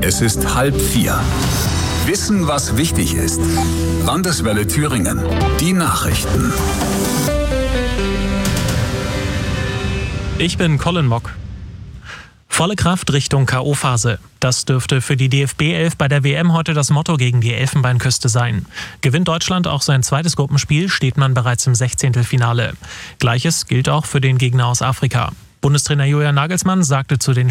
Es ist 3:30. Wissen, was wichtig ist. Landeswelle Thüringen. Die Nachrichten. Ich bin Colin Mock. Volle Kraft Richtung K.O.-Phase. Das dürfte für die DFB-11 bei der WM heute das Motto gegen die Elfenbeinküste sein. Gewinnt Deutschland auch sein zweites Gruppenspiel, steht man bereits im 16. Finale. Gleiches gilt auch für den Gegner aus Afrika. Bundestrainer Julian Nagelsmann sagte zu den